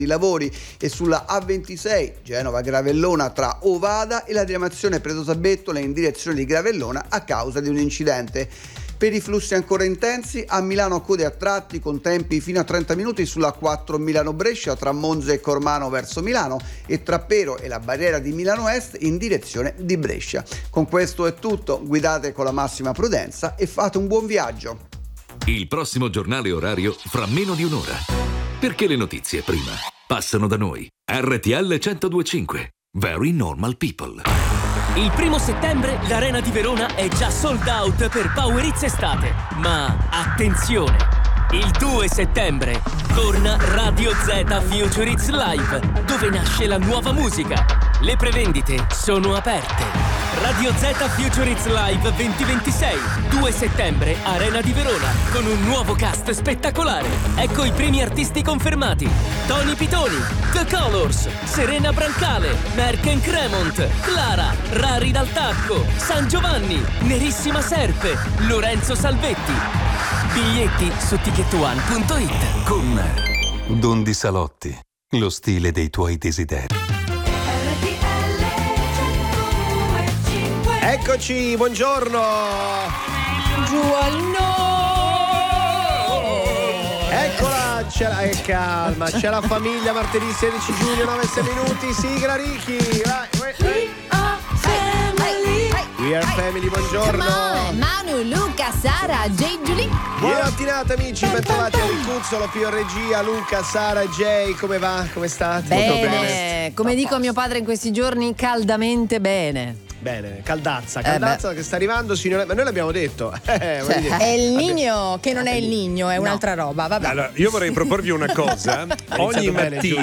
di lavori e sulla A26 Genova-Gravellona tra Ovada e la diramazione Pretosa-Bettola in direzione di Gravellona a causa di un incidente. Per i flussi ancora intensi, a Milano code a tratti con tempi fino a 30 minuti sulla 4 Milano-Brescia tra Monza e Cormano verso Milano e tra Pero e la barriera di Milano Est in direzione di Brescia. Con questo è tutto, guidate con la massima prudenza e fate un buon viaggio. Il prossimo giornale orario fra meno di un'ora. Perché le notizie prima passano da noi. RTL 102.5. Very Normal People. Il 1° settembre l'Arena di Verona è già sold out per Power Hits Estate. Ma attenzione! Il 2 settembre torna Radio Z Future Hits Live, dove nasce la nuova musica. Le prevendite sono aperte. Radio Z Future Hits Live 2026, 2 settembre, Arena di Verona, con un nuovo cast spettacolare. Ecco i primi artisti confermati: Tony Pitoni, The Colors, Serena Brancale, Merck Cremont, Clara, Rari Dal Tacco, San Giovanni, Nerissima Serpe, Lorenzo Salvetti. Biglietti su ticketone.it. Con Don Di Salotti, lo stile dei tuoi desideri. Eccoci, buongiorno. Giù al no. Eccola, calma, c'è la famiglia martedì 16 giugno 9 minuti, sigla Ricky. Vai. We are family, buongiorno. Manu, Luca, Sara, Jay, Giulia. Buona mattinata amici, bentrovati a Ricuzzolo, Pio Regia, Luca, Sara, Jay, come va? Come state? Bene, molto bene. come dico a mio padre in questi giorni, caldamente bene. Bene, caldazza che sta arrivando, signore, ma noi l'abbiamo detto. È il Nigno che non è il Nigno, è un'altra roba. Vabbè. Allora, io vorrei proporvi una cosa. ogni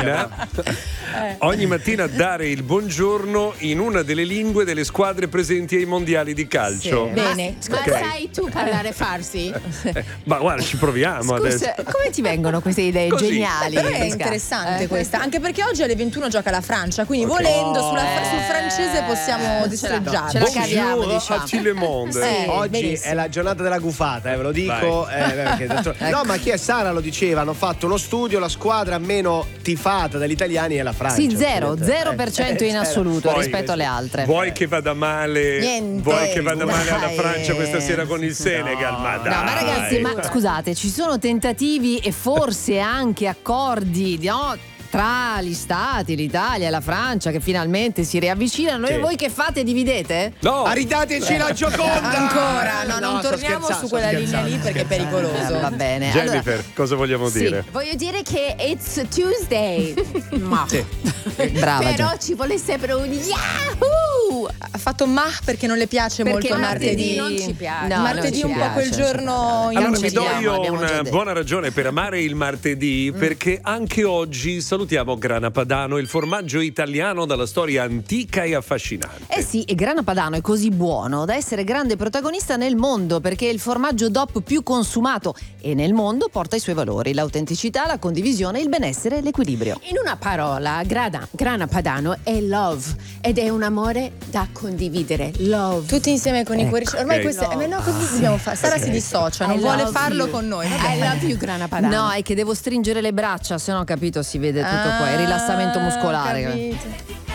mattina dare il buongiorno in una delle lingue delle squadre presenti ai mondiali di calcio. Sì. Bene. Ma sai tu parlare farsi? Ma guarda, ci proviamo adesso. Come ti vengono queste idee Così. geniali? Però è interessante questa, anche perché oggi alle 21 gioca la Francia, quindi volendo sul francese possiamo destreggiare. Ce la caviamo, diciamo. Oggi benissimo. è la giornata della gufata, ve lo dico. No, ma chi è? Sara lo diceva, hanno fatto uno studio, la squadra meno tifata dagli italiani è la Francia. Sì, 0% in assoluto Poi, rispetto alle altre. Vuoi che vada male? Niente. Vuoi che vada male alla Dai. Francia questa sera con il Senegal? Ma dai. No, ma ragazzi, ma scusate, ci sono tentativi e forse anche accordi, no? Tra gli stati, l'Italia e la Francia che finalmente si riavvicinano e voi che fate? Dividete? No, Ridateci la Gioconda! Ancora, no, non torniamo su quella linea lì perché è pericoloso. Va bene. Jennifer, Allora, cosa vogliamo dire? Voglio dire che it's Tuesday. ma brava. Però ci vuole sempre un Yahoo! Ha fatto perché non le piace Perché molto il martedì. non ci piace. No, martedì non un ci po' quel piace. giorno in Allora cui vi do vediamo, io abbiamo già una detto. buona ragione per amare il martedì, perché anche oggi salutiamo Grana Padano, il formaggio italiano dalla storia antica e affascinante. Eh sì, e Grana Padano è così buono da essere grande protagonista nel mondo perché è il formaggio DOP più consumato e nel mondo porta i suoi valori, l'autenticità, la condivisione, il benessere e l'equilibrio. In una parola, Grana Padano è love ed è un amore da condividere. Love. tutti insieme con i cuoricini. Ormai queste no, così dobbiamo fare. Sara si dissocia, non I vuole love farlo you. con noi. I love you, Grana Padano. No, è che devo stringere le braccia, se no capito si vede tutto qua, il rilassamento muscolare. Capito.